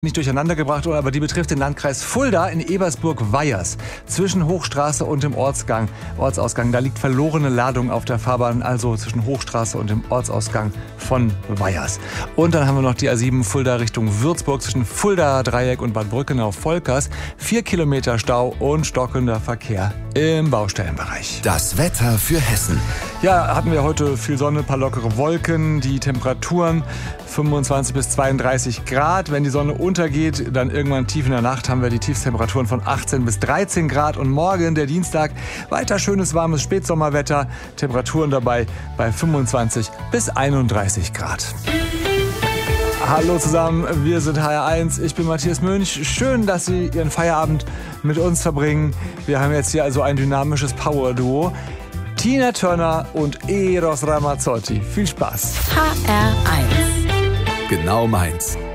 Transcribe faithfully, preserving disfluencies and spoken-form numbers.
nicht durcheinander gebracht, aber die betrifft den Landkreis Fulda in Ebersburg-Weyers. Zwischen Hochstraße und dem Ortsgang, Ortsausgang, da liegt verlorene Ladung auf der Fahrbahn, also zwischen Hochstraße und dem Ortsausgang von Weyers. Und dann haben wir noch die A sieben Fulda Richtung Würzburg zwischen Fulda Dreieck und Bad Brückenau-Volkers. Vier Kilometer Stau und stockender Verkehr im Baustellenbereich. Das Wetter für Hessen. Ja, hatten wir heute viel Sonne, paar lockere Wolken, die Temperaturen fünfundzwanzig bis zweiunddreißig Grad. Wenn die Sonne untergeht, dann irgendwann tief in der Nacht haben wir die Tiefstemperaturen von achtzehn bis dreizehn Grad. Und morgen, der Dienstag, weiter schönes, warmes Spätsommerwetter. Temperaturen dabei bei fünfundzwanzig bis einunddreißig Grad. Hallo zusammen, wir sind H R eins. Ich bin Matthias Mönch. Schön, dass Sie Ihren Feierabend mit uns verbringen. Wir haben jetzt hier also ein dynamisches Power-Duo. Tina Turner und Eros Ramazzotti. Viel Spaß. H R eins. Genau meins.